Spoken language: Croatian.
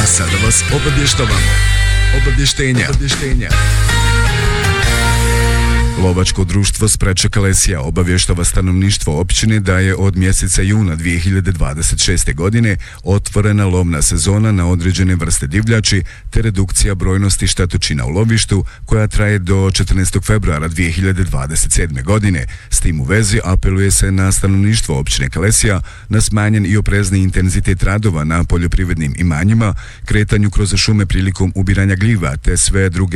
A sada vas obavještavamo. Obavještenja. Lovačko društvo Spreča Kalesija obavještava stanovništvo općine da je od mjeseca juna 2026. godine otvorena lovna sezona na određene vrste divljači te redukcija brojnosti štetočina u lovištu koja traje do 14. februara 2027. godine. S tim u vezi apeluje se na stanovništvo općine Kalesija na smanjen i oprezni intenzitet radova na poljoprivrednim imanjima, kretanju kroz šume prilikom ubiranja gljiva te sve druge